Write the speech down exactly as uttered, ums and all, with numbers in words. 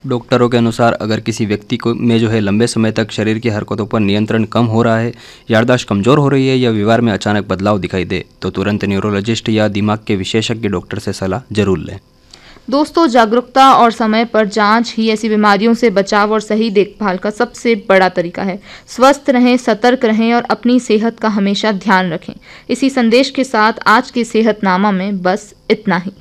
डॉक्टरों के अनुसार अगर किसी व्यक्ति को में जो है लंबे समय तक शरीर की हरकतों पर नियंत्रण कम हो रहा है, याददाश्त कमज़ोर हो रही है या व्यवहार में अचानक बदलाव दिखाई दे तो तुरंत न्यूरोलॉजिस्ट या दिमाग के विशेषज्ञ डॉक्टर से सलाह जरूर लें। दोस्तों, जागरूकता और समय पर जांच ही ऐसी बीमारियों से बचाव और सही देखभाल का सबसे बड़ा तरीका है। स्वस्थ रहें, सतर्क रहें और अपनी सेहत का हमेशा ध्यान रखें। इसी संदेश के साथ आज के सेहतनामा में बस इतना ही।